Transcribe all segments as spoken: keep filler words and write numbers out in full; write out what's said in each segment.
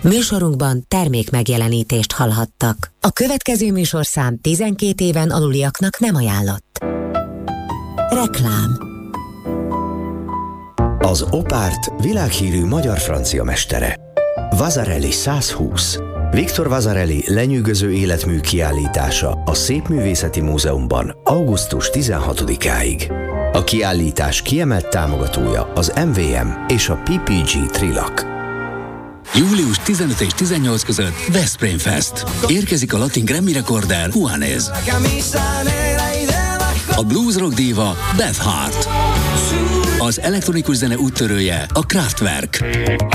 Műsorunkban termék megjelenítést hallhattak. A következő műsorszám tizenkét éven aluliaknak nem ajánlott. Reklám. Az Opárt világhírű magyar-francia mestere. Vasarely százhúsz. Viktor Vasarely lenyűgöző életmű kiállítása a Szépművészeti Múzeumban augusztus tizenhatodikáig. A kiállítás kiemelt támogatója az em vé em és a pé pé gé Trilak. július tizenöt és tizennyolc között Veszprém Fest. Érkezik a latin Grammy rekorder Juanes. A blues rock díva Beth Hart. Az elektronikus zene úttörője a Kraftwerk.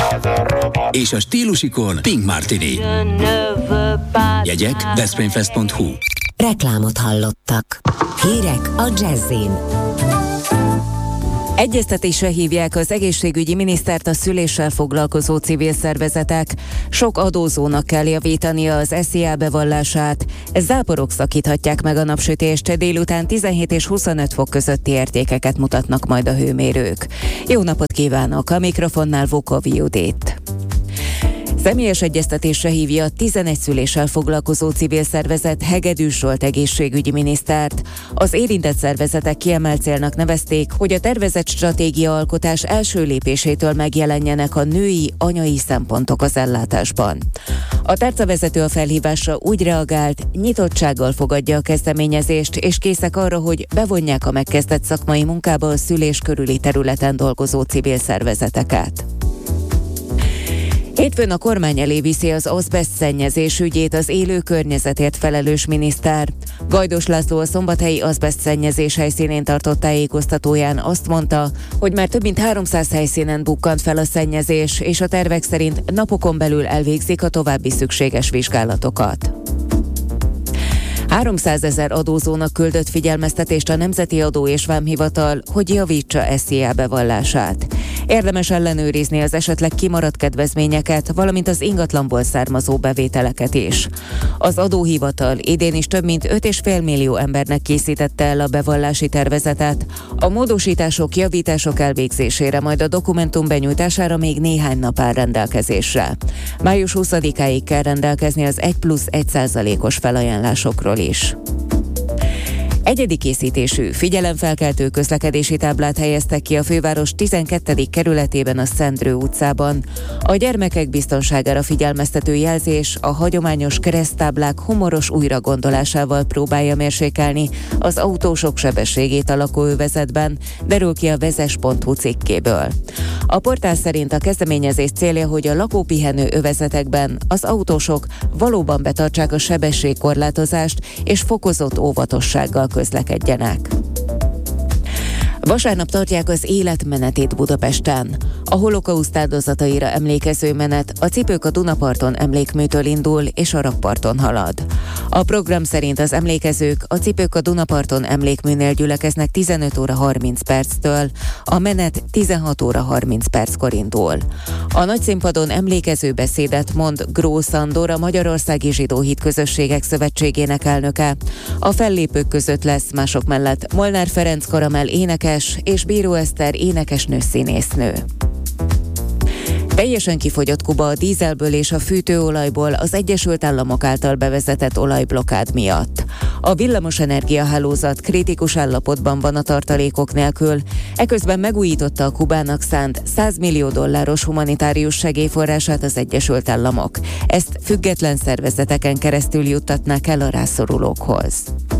És a stílusikon Pink Martini. Jegyek veszprémfest pont hu. Reklámot hallottak. Hírek a Jazzin. Egyeztetésre hívják az egészségügyi minisztert a szüléssel foglalkozó civil szervezetek. Sok adózónak kell javítania az es zé á bevallását. Záporok szakíthatják meg a napsütést, délután tizenhét és huszonöt fok közötti értékeket mutatnak majd a hőmérők. Jó napot kívánok, a mikrofonnál Vukovi Judit. Személyes egyeztetésre hívja a tizenegy szüléssel foglalkozó civil szervezet Hegedűs Zsolt egészségügyi minisztert. Az érintett szervezetek kiemelt célnak nevezték, hogy a tervezett stratégiaalkotás első lépésétől megjelenjenek a női, anyai szempontok az ellátásban. A tárcavezető a felhívásra úgy reagált, nyitottsággal fogadja a kezdeményezést, és készek arra, hogy bevonják a megkezdett szakmai munkába a szülés körüli területen dolgozó civil szervezeteket. Hétfőn a kormány elé viszi az azbeszt szennyezés ügyét az élő környezetért felelős miniszter. Gajdos László a szombathelyi azbeszt szennyezés helyszínén tartott tájékoztatóján azt mondta, hogy már több mint háromszáz helyszínen bukkant fel a szennyezés, és a tervek szerint napokon belül elvégzik a további szükséges vizsgálatokat. háromszázezer adózónak küldött figyelmeztetést a Nemzeti Adó és Vámhivatal, hogy javítsa es zé á bevallását. Érdemes ellenőrizni az esetleg kimaradt kedvezményeket, valamint az ingatlanból származó bevételeket is. Az adóhivatal idén is több mint öt egész öt millió embernek készítette el a bevallási tervezetet. A módosítások, javítások elvégzésére, majd a dokumentum benyújtására még néhány nap áll rendelkezésre. május huszadikáig kell rendelkezni az egy plusz egy százalékos felajánlásokról is. Egyedi készítésű, figyelemfelkeltő közlekedési táblát helyeztek ki a főváros tizenkettedik kerületében a Szendrő utcában. A gyermekek biztonságára figyelmeztető jelzés a hagyományos kereszttáblák humoros újragondolásával próbálja mérsékelni az autósok sebességét a lakóövezetben, derül ki a vezes pont hu cikkéből. A portál szerint a kezdeményezés célja, hogy a lakópihenő övezetekben az autósok valóban betartsák a sebességkorlátozást és fokozott óvatossággal közlekedjenek. Vasárnap tartják az életmenetét Budapesten. A holokauszt áldozataira emlékező menet a Cipők a Dunaparton emlékműtől indul és a rakparton halad. A program szerint az emlékezők a Cipők a Dunaparton emlékműnél gyülekeznek tizenöt óra harminc perctől, a menet tizenhat óra harminc perckor indul. A nagyszínpadon emlékező beszédet mond Grósz Andor, a Magyarországi Zsidó Hitközösségek Szövetségének elnöke. A fellépők között lesz mások mellett Molnár Ferenc Karamell énekes és Bíró Eszter énekesnő színésznő. Teljesen kifogyott Kuba a dízelből és a fűtőolajból az Egyesült Államok által bevezetett olajblokkád miatt. A villamosenergia hálózat kritikus állapotban van a tartalékok nélkül, eközben megújította a Kubának szánt száz millió dolláros humanitárius segélyforrását az Egyesült Államok. Ezt független szervezeteken keresztül juttatnák el a rászorulókhoz.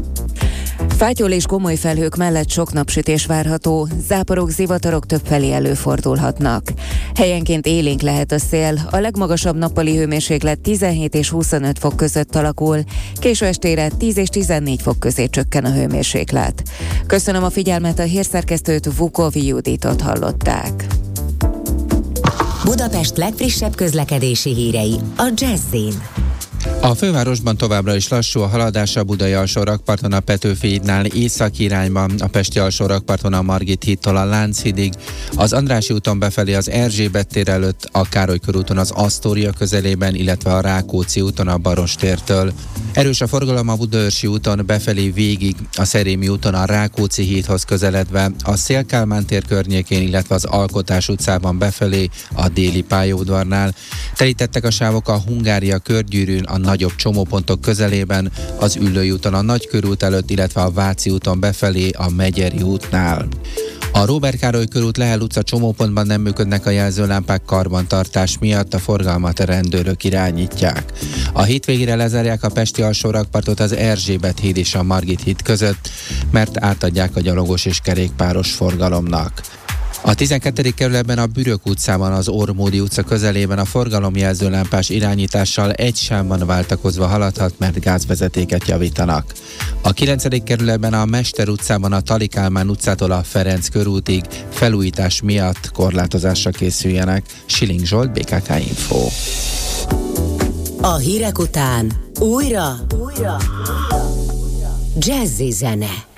Fátyol és gomoly felhők mellett sok napsütés várható, záporok, zivatarok többfelé előfordulhatnak. Helyenként élénk lehet a szél, a legmagasabb nappali hőmérséklet tizenhét és huszonöt fok között alakul, késő estére tíz és tizennégy fok közé csökken a hőmérséklet. Köszönöm a figyelmet, a hírszerkesztőt, Vukovi Juditot hallották. Budapest legfrissebb közlekedési hírei a Jazzin. A fővárosban továbbra is lassú a haladás a Budai alsórakparton a Petőfi hídnál északi irányban, a Pesti alsórakparton a Margit hídtól a Lánchídig, az Andrássy úton befelé az Erzsébet tér előtt, a Károly körúton az Asztória közelében, illetve a Rákóczi úton a Barostértől. Erős a forgalom a Budaörsi úton befelé végig, a Szerémi úton a Rákóczi hídhoz közeledve, a Széll-Kálmán tér környékén, illetve az Alkotás utcában befelé, a déli pályaudvarnál. Telítettek a sávok a Hungária körgyűrűn, a nagyobb csomópontok közelében, az Üllői úton a Nagykörút előtt, illetve a Váci úton befelé, a Megyeri útnál. A Róbert Károly körút Lehel utca csomópontban nem működnek a jelzőlámpák karbantartás miatt, a forgalmat a rendőrök irányítják. A hétvégére lezárják a Pesti alsórakpartot az Erzsébet híd és a Margit híd között, mert átadják a gyalogos és kerékpáros forgalomnak. A tizenkettedik kerületben a Bürök utcában az Ormódi utca közelében a forgalomjelzőlámpás irányítással egy sávban váltakozva haladhat, mert gázvezetéket javítanak. A kilencedik kerületben a Mester utcában a Tali Kálmán utcától a Ferenc körútig felújítás miatt korlátozásra készüljenek. Siling Zsolt, bé ká ká Info. A hírek után újra, újra, jazzy zene.